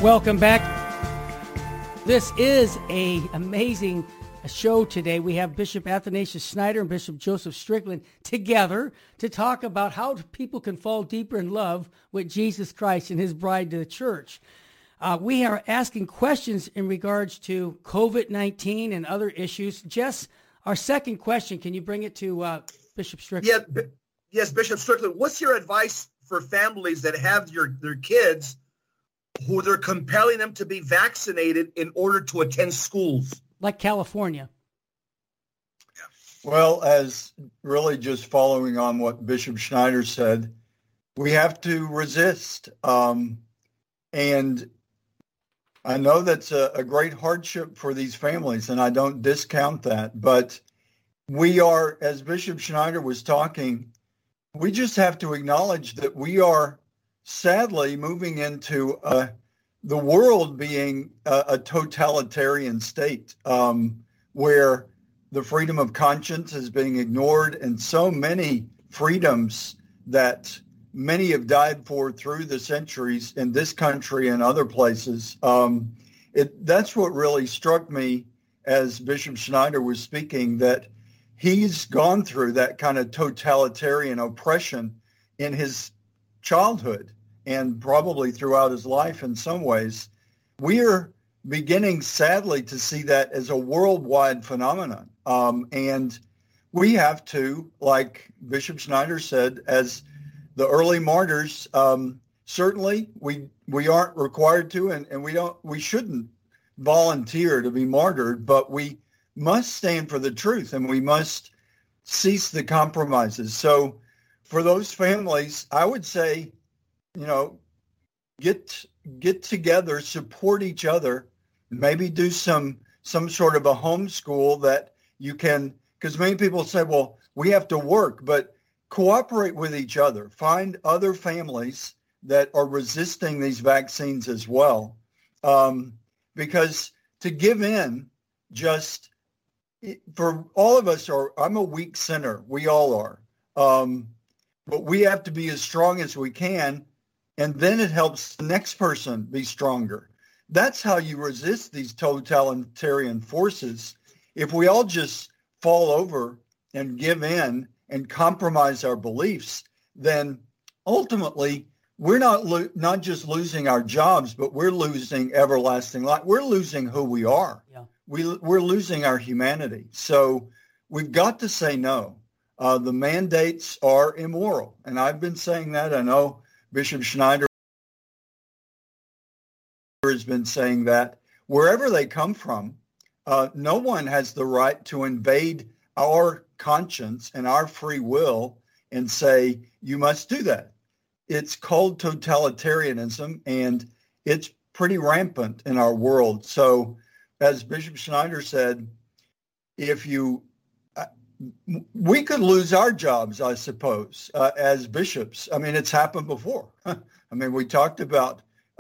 Welcome back. This is an amazing show today. We have Bishop Athanasius Schneider and Bishop Joseph Strickland together to talk about how people can fall deeper in love with Jesus Christ and his bride to the church. We are asking questions in regards to COVID-19 and other issues. Jess, our second question, can you bring it to Bishop Strickland? Yeah, yes, Bishop Strickland. What's your advice for families that have their kids who they're compelling them to be vaccinated in order to attend schools? Like California. Well, as really just following on what Bishop Schneider said, we have to resist. And I know that's a great hardship for these families, and I don't discount that. But we are, as Bishop Schneider was talking, we just have to acknowledge that we are sadly moving into the world being a totalitarian state where the freedom of conscience is being ignored, and so many freedoms that many have died for through the centuries in this country and other places. That's what really struck me as Bishop Schneider was speaking, that he's gone through that kind of totalitarian oppression in his childhood and probably throughout his life in some ways. We are beginning, sadly, to see that as a worldwide phenomenon. And we have to, like Bishop Schneider said, as the early martyrs, certainly we aren't required to, and we shouldn't volunteer to be martyred, but we must stand for the truth, and we must cease the compromises. So for those families, I would say, get together, support each other, maybe do some sort of a homeschool that you can, because many people say, well, we have to work, but cooperate with each other. Find other families that are resisting these vaccines as well. Because to give in just for all of us I'm a weak sinner. We all are. But we have to be as strong as we can. And then it helps the next person be stronger. That's how you resist these totalitarian forces. If we all just fall over and give in and compromise our beliefs, then ultimately we're not just losing our jobs, but we're losing everlasting life. We're losing who we are. Yeah. We're losing our humanity. So we've got to say no. The mandates are immoral. And I've been saying that. I know Bishop Schneider has been saying that. Wherever they come from, no one has the right to invade our conscience and our free will and say, you must do that. It's called totalitarianism, and it's pretty rampant in our world. So as Bishop Schneider said, we could lose our jobs, I suppose, as bishops. I mean, it's happened before. I mean, we talked about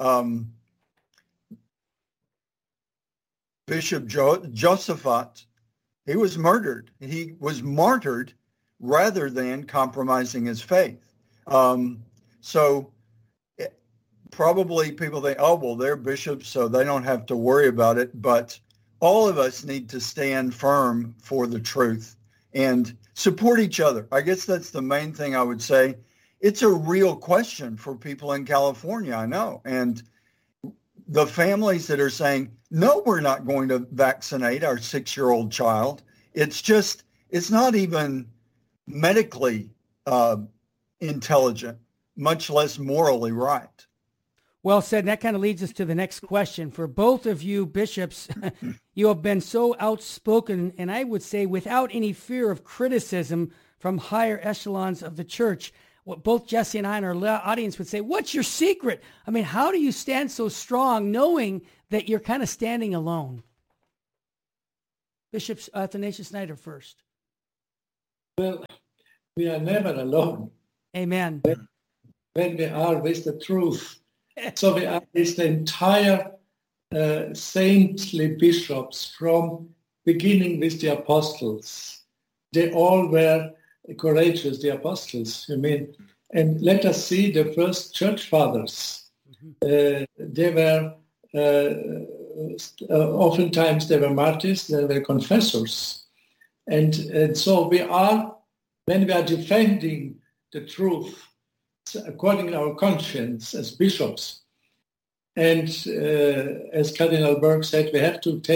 Bishop Josaphat. He was murdered. He was martyred rather than compromising his faith. So probably people think, oh, well, they're bishops, so they don't have to worry about it. But all of us need to stand firm for the truth and support each other. I guess that's the main thing I would say. It's a real question for people in California, I know. And the families that are saying, no, we're not going to vaccinate our 6-year-old child. It's not even medically intelligent, much less morally right. Well said. And that kind of leads us to the next question. For both of you bishops, you have been so outspoken, and I would say without any fear of criticism from higher echelons of the church. What both Jesse and I and our audience would say, what's your secret? I mean, how do you stand so strong knowing that you're kind of standing alone? Bishop Athanasius Schneider first. Well, we are never alone. Amen. When we are with the truth. So we are with the entire saintly bishops from beginning with the apostles. They all were courageous, the apostles, and let us see the first church fathers. They were oftentimes they were martyrs, they were confessors. And so we are, when we are defending the truth according to our conscience as bishops, and as Cardinal Berg said, we have to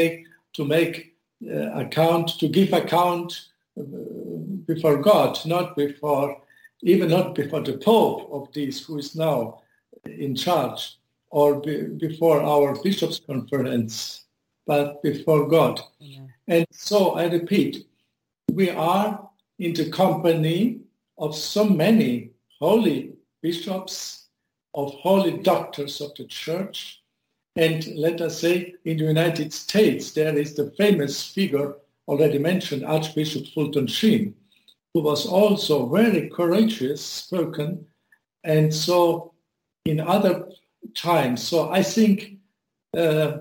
give account before God, not before the Pope of this who is now in charge, or before our bishops' conference, but before God. Yeah. And so I repeat, we are in the company of so many holy bishops, of holy doctors of the church. And let us say in the United States, there is the famous figure already mentioned, Archbishop Fulton Sheen, who was also very courageous spoken. And so in other times, so I think, and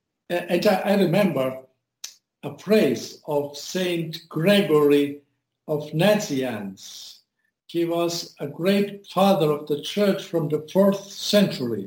I remember a praise of Saint Gregory of Nazianz. He was a great father of the church from the 4th century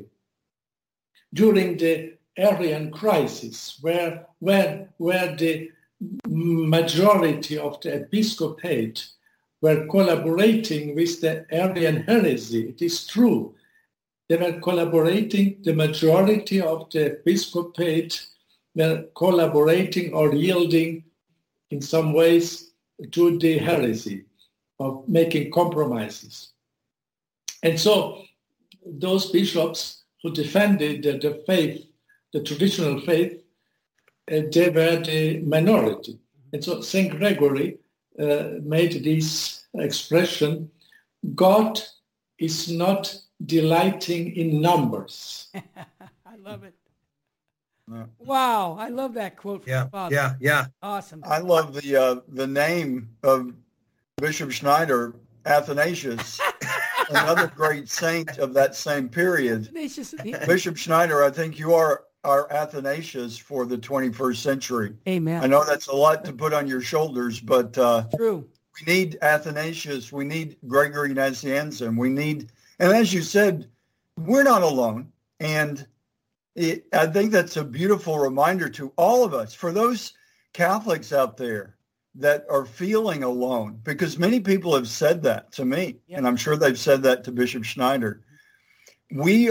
during the Arian crisis, where the majority of the episcopate were collaborating with the Arian heresy. It is true. They were collaborating, the majority of the episcopate were collaborating or yielding in some ways to the heresy of making compromises. And so those bishops who defended the faith, the traditional faith, they were the minority. And so St. Gregory made this expression, God is not delighting in numbers. I love it. Wow, I love that quote from Father. Yeah. Awesome. I love the name of Bishop Schneider, Athanasius, another great saint of that same period. Bishop Schneider, I think you are our Athanasius for the 21st century. Amen. I know that's a lot to put on your shoulders, but true. We need Athanasius. We need Gregory Nazianzen. We need, and as you said, we're not alone. And I think that's a beautiful reminder to all of us, for those Catholics out there that are feeling alone, because many people have said that to me, and I'm sure they've said that to Bishop Schneider. We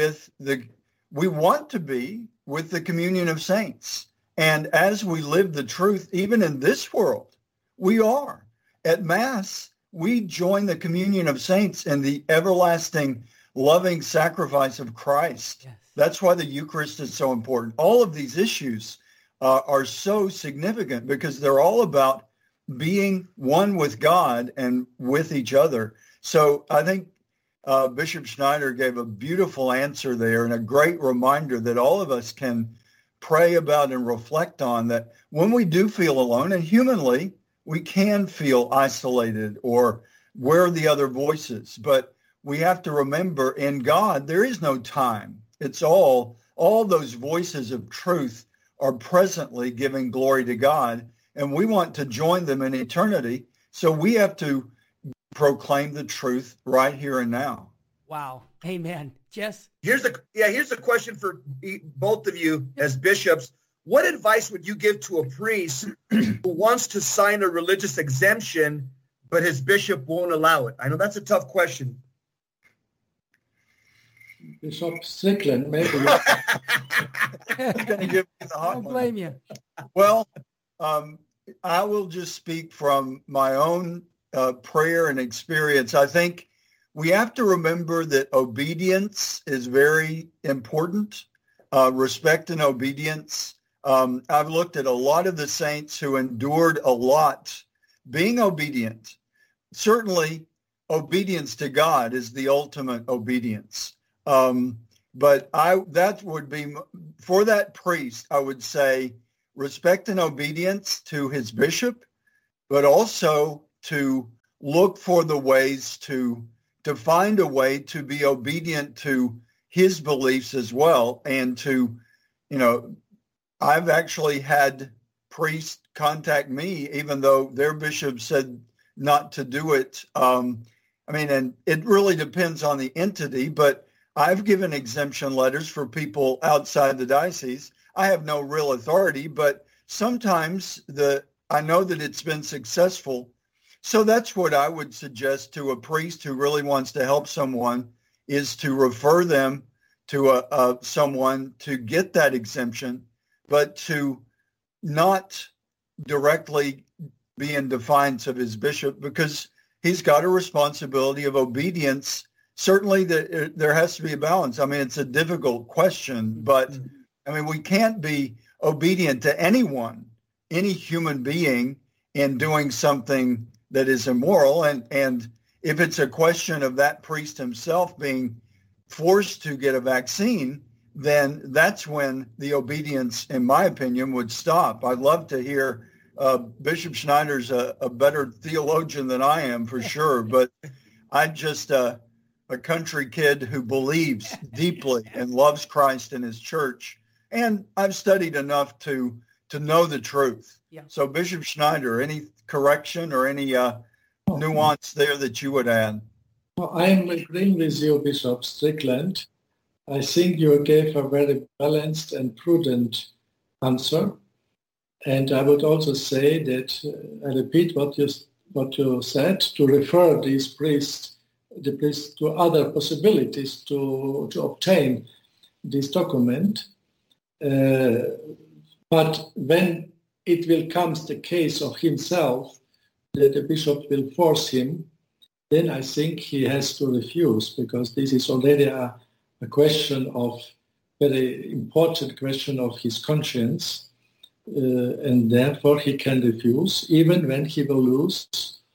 want to be with the communion of saints. And as we live the truth, even in this world, we are. At Mass, we join the communion of saints in the everlasting, loving sacrifice of Christ. Yes. That's why the Eucharist is so important. All of these issues are so significant because they're all about being one with God and with each other. So I think Bishop Schneider gave a beautiful answer there and a great reminder that all of us can pray about and reflect on, that when we do feel alone, and humanly, we can feel isolated or where are the other voices, but we have to remember in God, there is no time. It's all those voices of truth are presently giving glory to God, and we want to join them in eternity. So we have to proclaim the truth right here and now. Wow. Amen. Jess? Here's a question for both of you as bishops. What advice would you give to a priest who wants to sign a religious exemption, but his bishop won't allow it? I know that's a tough question. Bishop Strickland, maybe. He's going to give me the hot I don't one. blame you. Well, I will just speak from my own prayer and experience. I think we have to remember that obedience is very important, respect and obedience. I've looked at a lot of the saints who endured a lot being obedient. Certainly, obedience to God is the ultimate obedience. But that would be, for that priest, I would say respect and obedience to his bishop, but also to look for the ways to find a way to be obedient to his beliefs as well. And to, I've actually had priests contact me, even though their bishop said not to do it. And it really depends on the entity, but I've given exemption letters for people outside the diocese. I have no real authority, but sometimes I know that it's been successful. So that's what I would suggest to a priest who really wants to help someone, is to refer them to someone to get that exemption, but to not directly be in defiance of his bishop, because he's got a responsibility of obedience. Certainly there has to be a balance. I mean, it's a difficult question, but I mean, we can't be obedient to anyone, any human being, in doing something that is immoral. And if it's a question of that priest himself being forced to get a vaccine, then that's when the obedience, in my opinion, would stop. I'd love to hear Bishop Schneider's a better theologian than I am, for sure, but I'm just a country kid who believes deeply and loves Christ and his church. And I've studied enough to know the truth. Yeah. So Bishop Schneider, any correction or any nuance there that you would add? Well, I am agreeing with you, Bishop Strickland. I think you gave a very balanced and prudent answer. And I would also say that, I repeat what you said, to refer the priests to other possibilities to obtain this document. But when it will come the case of himself, that the bishop will force him, then I think he has to refuse, because this is already a question of, very important question of his conscience. And therefore he can refuse, even when he will lose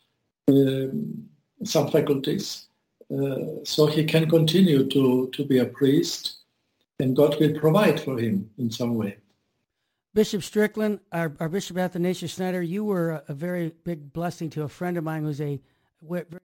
some faculties. So he can continue to be a priest, and God will provide for him in some way. Bishop Strickland, our Bishop Athanasius Schneider, you were a very big blessing to a friend of mine who's a very